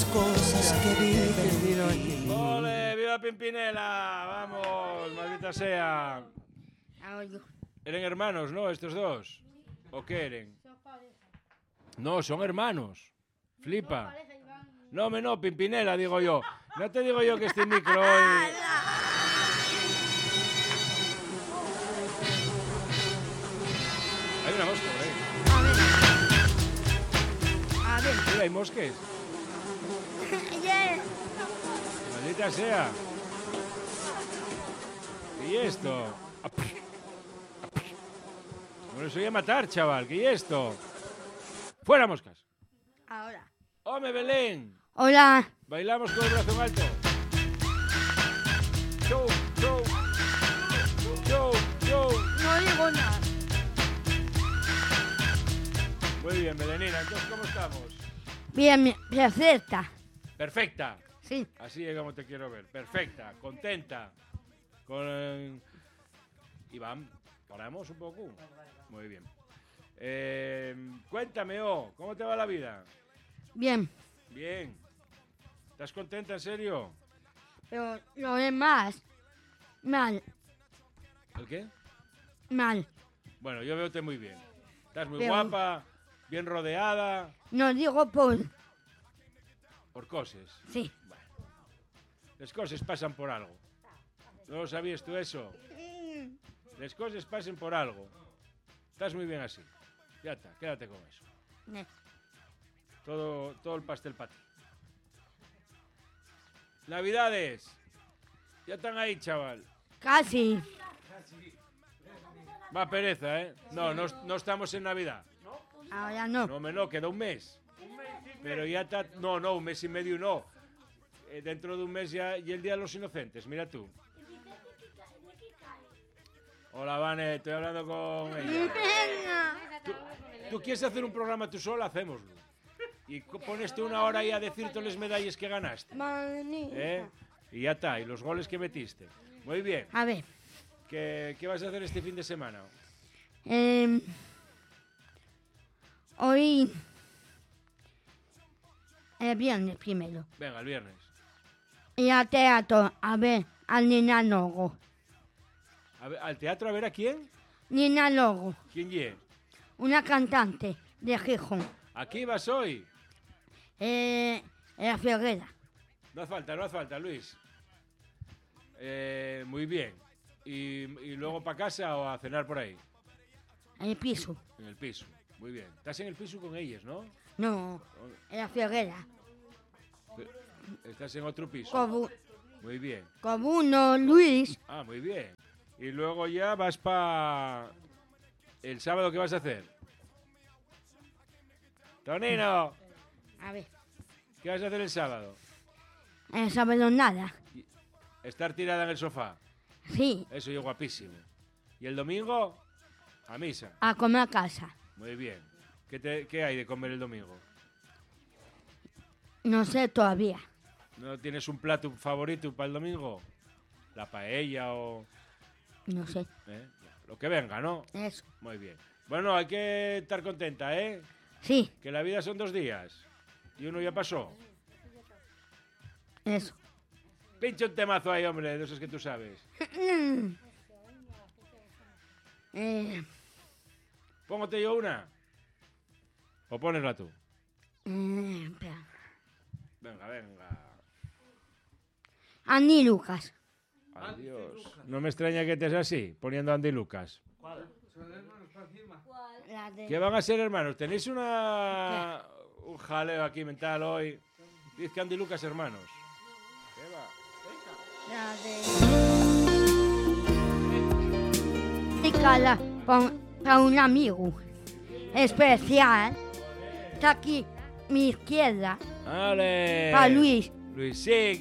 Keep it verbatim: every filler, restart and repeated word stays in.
las cosas que viven. ¡Ole! ¡Viva Pimpinela! ¡Vamos! ¡Maldita sea! ¿Eran hermanos, no, estos dos? ¿O qué eran? No, son hermanos. Flipa. No, me no, Pimpinela, digo yo. No te digo yo que este micro hoy... Hay una mosca por ahí. A ver. Mira, hay mosques. Maldita sea. ¿Qué es esto? Bueno, eso voy a matar, chaval. ¿Qué es esto? ¡Fuera, moscas! Ahora. ¡Home, Belén! Hola. Bailamos con el brazo en alto. Show, show. Show, show. No digo nada. Muy bien, Belenina. Entonces, ¿cómo estamos? Bien, perfecta. Perfecta. Sí. Así es como te quiero ver. Perfecta, contenta. Con... Iván, ¿paramos un poco? Muy bien. Eh, cuéntame, oh, ¿cómo te va la vida? Bien. Bien. ¿Estás contenta, en serio? Pero lo demás, mal, ¿El qué? mal. Bueno, yo veo-te muy bien. Estás muy Pero- guapa, bien rodeada, No digo por... por cosas. Sí. Las cosas pasan por algo. ¿No lo sabías tú eso? Las cosas pasan por algo. Estás muy bien así. Ya está, quédate con eso. Ne. Todo, todo el pastel para ti. Navidades. Ya están ahí, chaval. Casi. Va pereza, ¿eh? No, no, no estamos en Navidad. Ahora no. No, me no, queda un mes. Pero ya está... No, no, un mes y medio no. Eh, dentro de un mes ya y el Día de los Inocentes, mira tú. Hola, Vane, estoy hablando con ella. ¿Tú, tú quieres hacer un programa tú sola? Hacémoslo. Y co- pones tú una hora ahí a decir todas las medallas que ganaste. ¿Eh? Y ya está, y los goles que metiste. Muy bien. A ver. ¿Qué, qué vas a hacer este fin de semana? Eh, hoy... El viernes primero. Venga, el viernes. Y al teatro, a ver, al Nina Logo. A ver, ¿al teatro a ver a quién? Nina Logo, ¿Quién ye? una cantante de Gijón. ¿Aquí vas hoy? Eh, en la Ferrera. No hace falta, no hace falta, Luis. Eh, muy bien. ¿Y, y luego para casa o a cenar por ahí? En el piso. En el piso. Muy bien. Estás en el piso con ellas, ¿no? No, en la Ferrera. Estás en otro piso. Con, Muy bien. con uno, Luis. Ah, muy bien. Y luego ya vas para... ¿El sábado qué vas a hacer? Tonino, A ver, ¿qué vas a hacer el sábado? el sábado nada. Estar tirada en el sofá. Sí, Eso es guapísimo. ¿Y el domingo? A misa. a comer a casa. Muy bien. ¿Qué, te- qué hay de comer el domingo? No sé todavía. ¿No tienes un plato favorito para el domingo? ¿La paella o...? No sé. ¿Eh? Lo que venga, ¿no? Eso. Muy bien. Bueno, hay que estar contenta, ¿eh? Sí, Que la vida son dos días. Y uno ya pasó. eso. Pincha un temazo ahí, hombre, de esos que tú sabes. eh, Póngote yo una. ¿O ponesla tú? eh, espera. Venga, venga. Andy Lucas. Adiós. No me extraña que estés así, poniendo Andy Lucas. La de- ¿Qué van a ser, hermanos? ¿Tenéis una... un jaleo aquí mental hoy? Dice que Andy Lucas, hermanos. ¿Qué va? La de... Dedicada para un amigo especial. Está aquí mi izquierda. ¡Ale! Para Luis. Luis, sí,